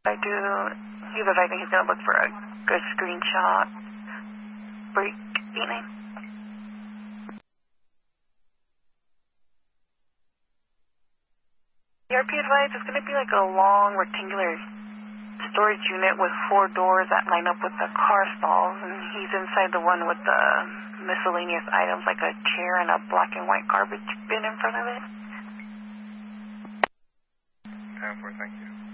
I do. He's advising he's going to look for a good screenshot. Break 89. ERP advice is going to be like a long rectangular storage unit with 4 doors that line up with the car stalls, and he's inside the one with the miscellaneous items like a chair and a black and white garbage bin in front of it. 10-4, thank you.